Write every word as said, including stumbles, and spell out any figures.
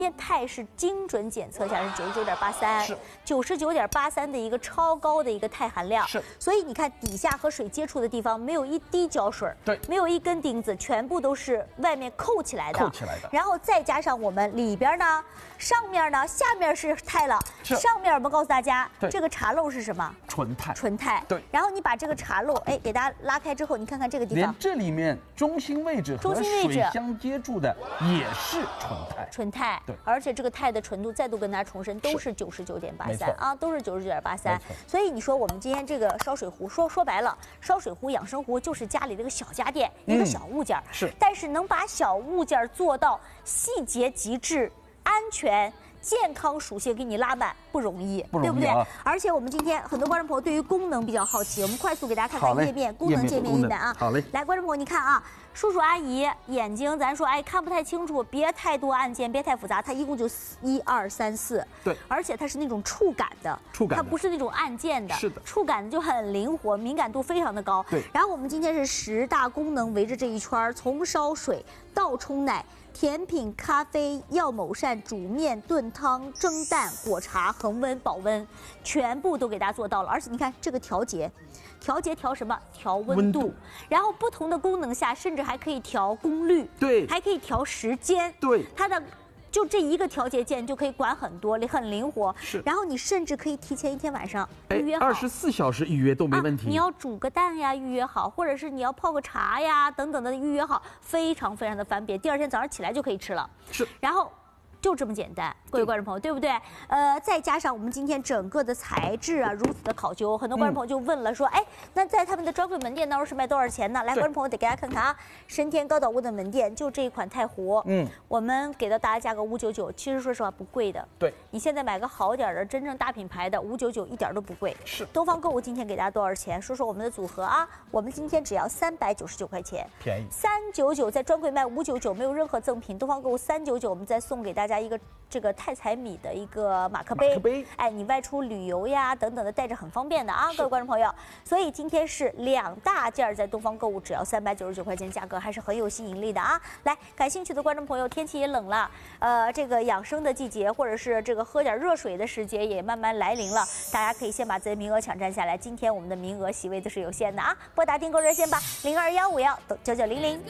天钛是精准检测下是九十九点八三， 是九十九点八三的一个超高的一个钛含量。 是， 所以你看底下和水接触的地方没有一滴胶水， 对， 没有一根钉子，全部都是外面扣起来的。 扣起来的。 然后再加上我们里边呢，上面呢，下面是钛了。 是。 上面我们告诉大家， 对， 这个茶漏是什么？ 纯钛。 纯钛。 对。 然后你把这个茶漏，哎，给大家拉开之后，你看看这个地方， 连这里面中心位置和水相接触的也是纯钛。 纯钛。 对。 而且这个钛的纯度，再度跟大家重申，都是九十九点八三啊，都是九十九点八三。所以你说我们今天这个烧水壶，说说白了，烧水壶、养生壶就是家里这个小家电，一个小物件。 嗯、是。 但是能把小物件做到细节极致、安全、健康属性给你拉满不容易， 不容易啊、 对不对？而且我们今天很多观众朋友对于功能比较好奇，我们快速给大家看看页面，功能界面一览啊。 好嘞。 来，观众朋友，你看啊，叔叔阿姨眼睛，咱说哎看不太清楚，别太多按键，别太复杂，它一共就一二三四。 对。 而且它是那种触感的， 触感它不是那种按键的。 是的。 触感就很灵活，敏感度非常的高。 对。 然后我们今天是十大功能围着这一圈，从烧水到冲奶。甜品、咖啡、药某膳、煮面、炖汤、蒸蛋、果茶、恒温、保温，全部都给大家做到了。而且你看这个调节，调节调什么？调温度。 温度。 然后不同的功能下，甚至还可以调功率， 对， 还可以调时间， 对， 它的。就这一个调节键就可以管很多，很灵活。 是， 然后你甚至可以提前一天晚上预约好， 二十四小时预约都没问题、 啊。你要煮个蛋呀，预约好，或者是你要泡个茶呀，等等的预约好，非常非常的方便。第二天早上起来就可以吃了。 是， 然后。就这么简单，各位观众朋友，对不对？呃，再加上我们今天整个的材质啊，如此的考究，很多观众朋友就问了，说，哎，那在他们的专柜门店当中是卖多少钱呢？来，观众朋友得给大家看看啊，神田高岛屋的门店就这一款钛壶，嗯，我们给到大家价格五九九，其实说实话不贵的。 对， 你现在买个好点的，真正大品牌的五九九一点都不贵。 是， 东方购物今天给大家多少钱？说说我们的组合啊，我们今天只要三百九十九块钱， 便宜。 三九九在专柜卖五九九，没有任何赠品。东方购物三九九，我们再送给大家一个这个。钛彩米的一个马克杯， 马克杯， 哎，你外出旅游呀等等的带着很方便的啊，各位观众朋友。所以今天是两大件在东方购物只要三百九十九块钱，价格还是很有吸引力的啊。来，感兴趣的观众朋友，天气也冷了，呃，这个养生的季节，或者是这个喝点热水的时节也慢慢来临了，大家可以先把自己的名额抢占下来。今天我们的名额席位都是有限的啊，拨打订购热线吧，零二幺五幺九九零零。